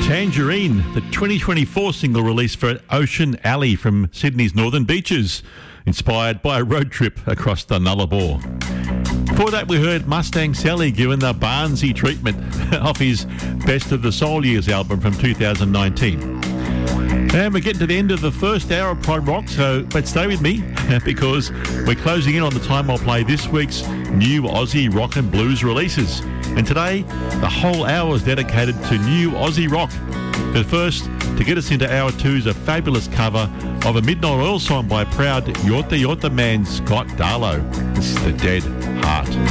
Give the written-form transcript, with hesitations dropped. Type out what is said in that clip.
Tangerine, the 2024 single release for Ocean Alley from Sydney's Northern Beaches, inspired by a road trip across the Nullarbor. Before that, we heard Mustang Sally given the Barnsey treatment off his Best of the Soul Years album from 2019. And we're getting to the end of the first hour of Pride Rock, but stay with me because we're closing in on the time I'll play this week's new Aussie rock and blues releases. And today, the whole hour is dedicated to new Aussie rock. But first, to get us into hour two is a fabulous cover of a Midnight Oil song by proud Yorta Yorta man Scott Darlow. This is The Dead Heart.